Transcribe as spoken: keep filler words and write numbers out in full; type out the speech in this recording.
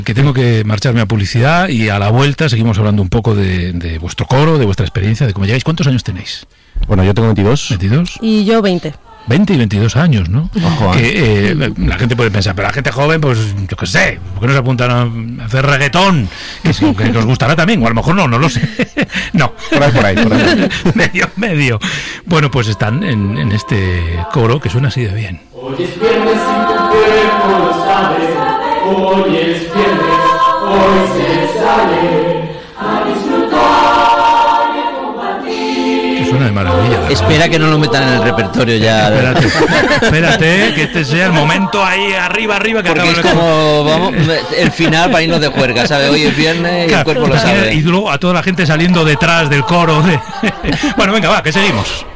Que tengo que marcharme a publicidad y a la vuelta seguimos hablando un poco de, de vuestro coro, de vuestra experiencia, de cómo llegáis. ¿Cuántos años tenéis? Bueno, yo tengo veintidós. ¿veintidós? Y yo veinte. veinte y veintidós años, ¿no? Ojo, que eh, la gente puede pensar, pero la gente joven, pues yo qué sé, ¿por qué no se apuntan a hacer reggaetón? Que, sí, que os gustará también, o a lo mejor no, no lo sé. No. Por ahí, por ahí, por ahí. medio, medio. Bueno, pues están en, en este coro que suena así de bien. Hoy es viernes y tu cuerpo lo sabe. Hoy es viernes, hoy se sale a disfrutar y a compartir. Que suena de maravilla. Espera que no lo metan en el repertorio ya. Espérate, espérate, que este sea el momento ahí arriba, arriba. Que Porque es acaba como vamos, el final para irnos de juerga, ¿sabes? Hoy es viernes y claro, el cuerpo lo sabe. Y luego a toda la gente saliendo detrás del coro. De... Bueno, venga, va, que seguimos.